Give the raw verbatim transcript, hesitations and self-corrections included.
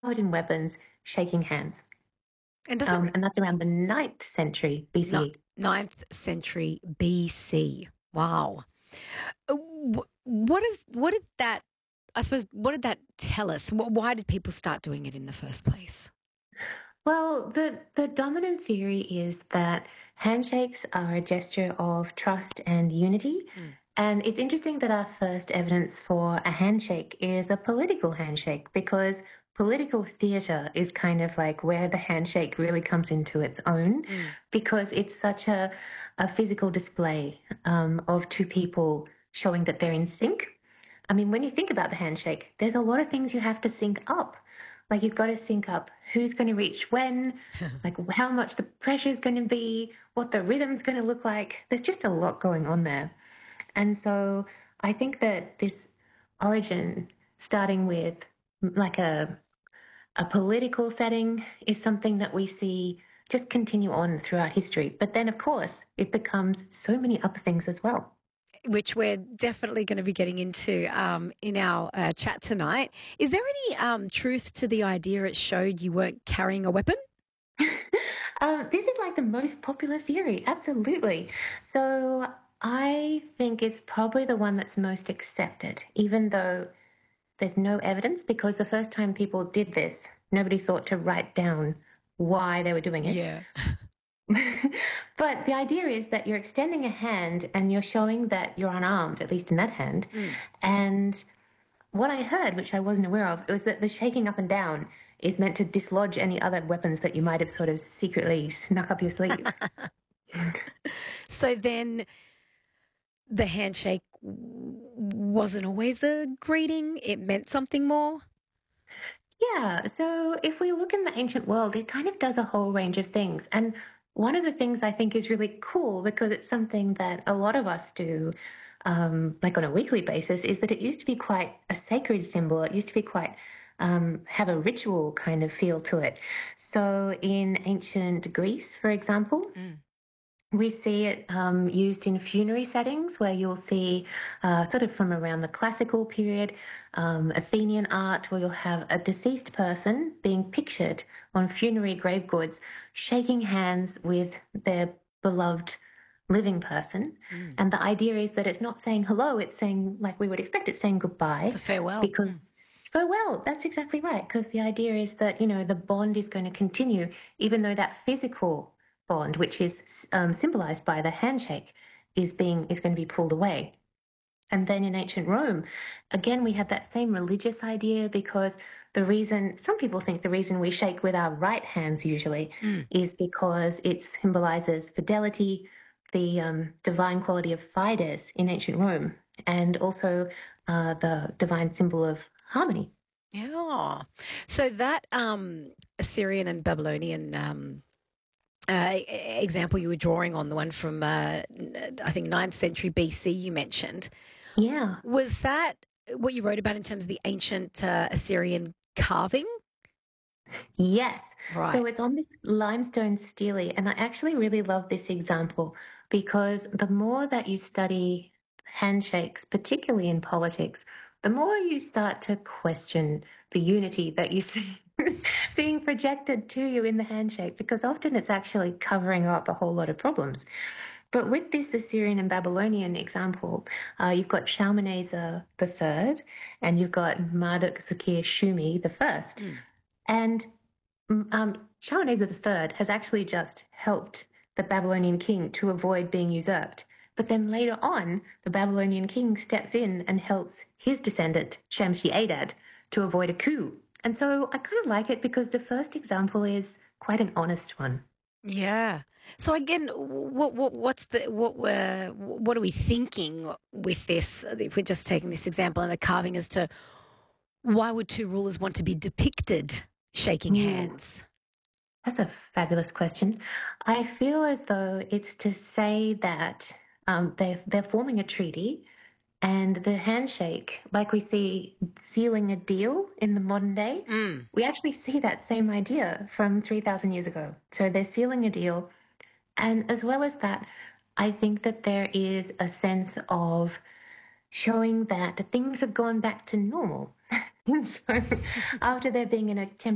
covered in weapons, shaking hands. And does it Um, re- and that's around the ninth century no, B C E. ninth century B C? Wow. Uh, wh- What is what did that? I suppose what did that tell us? Wh- Why did people start doing it in the first place? Well, the, the dominant theory is that handshakes are a gesture of trust and unity. Mm. And it's interesting that our first evidence for a handshake is a political handshake because political theatre is kind of like where the handshake really comes into its own Mm. because it's such a, a physical display um, of two people showing that they're in sync. I mean, when you think about the handshake, there's a lot of things you have to sync up. Like you've got to sync up who's going to reach when, like how much the pressure is going to be, what the rhythm's going to look like. There's just a lot going on there. And so I think that this origin, starting with like a, a political setting, is something that we see just continue on throughout history. But then, of course, it becomes so many other things as well. Which we're definitely going to be getting into um, in our uh, chat tonight. Is there any um, truth to the idea it showed you weren't carrying a weapon? Um, this is like the most popular theory, absolutely. So I think it's probably the one that's most accepted, even though there's no evidence, because the first time people did this, nobody thought to write down why they were doing it. Yeah. But the idea is that you're extending a hand and you're showing that you're unarmed, at least in that hand. Mm. And what I heard, which I wasn't aware of, was that the shaking up and down is meant to dislodge any other weapons that you might have sort of secretly snuck up your sleeve. So then the handshake wasn't always a greeting, it meant something more. Yeah, so if we look in the ancient world, it kind of does a whole range of things. And one of the things I think is really cool because it's something that a lot of us do, um, like on a weekly basis, is that it used to be quite a sacred symbol. It used to be quite um, have a ritual kind of feel to it. So in ancient Greece, for example, Mm. we see it um, used in funerary settings where you'll see, uh, sort of from around the classical period, um, Athenian art, where you'll have a deceased person being pictured on funerary grave goods, shaking hands with their beloved living person. Mm. And the idea is that it's not saying hello, it's saying, like we would expect, it's saying It's goodbye a farewell. Mm. because. Farewell, that's exactly right. Because the idea is that, you know, the bond is going to continue, even though that physical bond, which is um, symbolized by the handshake, is being is going to be pulled away. And then in ancient Rome, again, we have that same religious idea because the reason some people think the reason we shake with our right hands usually Mm. is because it symbolizes fidelity, the um, divine quality of fides in ancient Rome, and also uh, the divine symbol of harmony. Yeah. So that um, Assyrian and Babylonian um, uh, e- example you were drawing on, the one from uh, n- I think ninth century B C you mentioned, Yeah. was that what you wrote about in terms of the ancient uh, Assyrian carving? Yes. Right. So it's on this limestone stele. And I actually really love this example because the more that you study handshakes, particularly in politics, the more you start to question the unity that you see being projected to you in the handshake, because often it's actually covering up a whole lot of problems. But with this Assyrian and Babylonian example, uh, you've got Shalmaneser the third, and you've got Marduk Zakir Shumi the first. Mm. And um, Shalmaneser the third has actually just helped the Babylonian king to avoid being usurped. But then later on, the Babylonian king steps in and helps his descendant, Shamshi Adad, to avoid a coup. And so I kind of like it because the first example is quite an honest one. Yeah. So again, what what what's the what were what are we thinking with this? If we're just taking this example and the carving as to why would two rulers want to be depicted shaking Ooh, hands? that's a fabulous question. I feel as though it's to say that um, they're, they're forming a treaty. And the handshake, like we see sealing a deal in the modern day, Mm. we actually see that same idea from three thousand years ago. So they're sealing a deal. And as well as that, I think that there is a sense of showing that things have gone back to normal. And so after there being an attempt